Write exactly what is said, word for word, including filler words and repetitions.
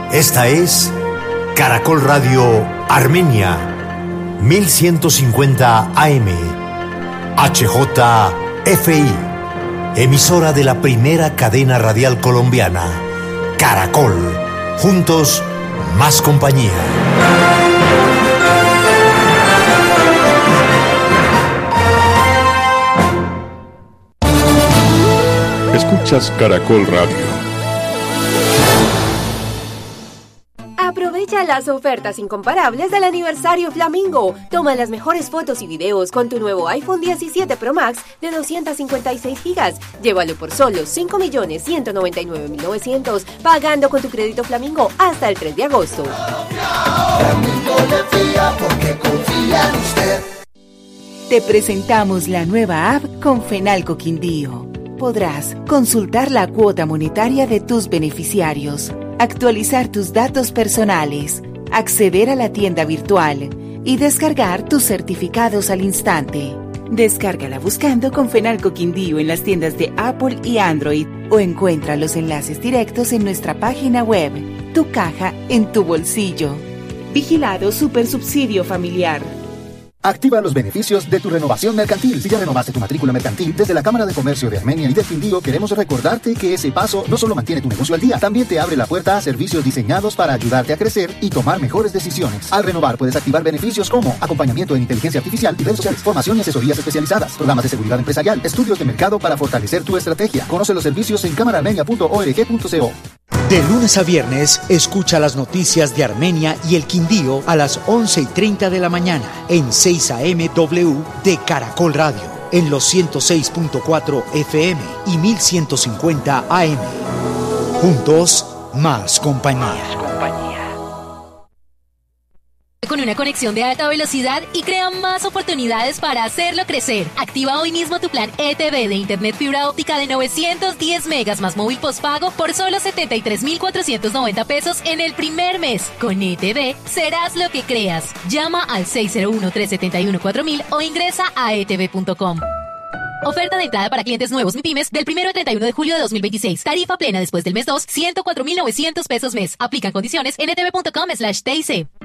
Esta es Caracol Radio Armenia, mil ciento cincuenta A M, H J F I, emisora de la primera cadena radial colombiana, Caracol. Juntos, más compañía. Escuchas Caracol Radio. Aprovecha las ofertas incomparables del aniversario Flamingo. Toma las mejores fotos y videos con tu nuevo iPhone diecisiete Pro Max de doscientos cincuenta y seis gigas. Llévalo por solo cinco millones ciento noventa y nueve mil novecientos, pagando con tu crédito Flamingo hasta el tres de agosto. Flamingo le fía porque confía en usted. Te presentamos la nueva app con Fenalco Quindío. Podrás consultar la cuota monetaria de tus beneficiarios, actualizar tus datos personales, acceder a la tienda virtual y descargar tus certificados al instante. Descárgala buscando con Fenalco Quindío en las tiendas de Apple y Android o encuentra los enlaces directos en nuestra página web. Tu caja en tu bolsillo. Vigilado Supersubsidio Familiar. Activa los beneficios de tu renovación mercantil. Si ya renovaste tu matrícula mercantil, desde la Cámara de Comercio de Armenia y del Quindío queremos recordarte que ese paso no solo mantiene tu negocio al día, también te abre la puerta a servicios diseñados para ayudarte a crecer y tomar mejores decisiones. Al renovar puedes activar beneficios como acompañamiento en inteligencia artificial y redes sociales, formación y asesorías especializadas, programas de seguridad empresarial, estudios de mercado para fortalecer tu estrategia. Conoce los servicios en cámara armenia punto org punto co. De lunes a viernes, escucha las noticias de Armenia y el Quindío a las once y treinta de la mañana en seis A M W de Caracol Radio, en los ciento seis punto cuatro F M y mil ciento cincuenta A M. Juntos, más compañía. Con una conexión de alta velocidad y crea más oportunidades para hacerlo crecer. Activa hoy mismo tu plan E T V de Internet Fibra Óptica de novecientos diez megas más móvil postpago por solo setenta y tres mil cuatrocientos noventa pesos en el primer mes. Con E T V serás lo que creas. Llama al seis cero uno, tres siete uno, cuatro mil o ingresa a e t v punto com. Oferta de entrada para clientes nuevos MIPYMES del primero al treinta y uno de julio de dos mil veintiséis. Tarifa plena después del mes dos, ciento cuatro mil novecientos pesos mes. Aplican condiciones en e t v punto com slash t i c.